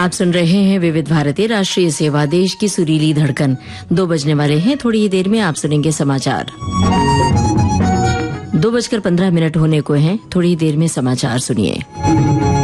आप सुन रहे हैं विविध भारती राष्ट्रीय सेवा, देश की सुरीली धड़कन। 2 बजने वाले हैं, थोड़ी ही देर में आप सुनेंगे समाचार। 2:15 होने को हैं, थोड़ी ही देर में समाचार सुनिए।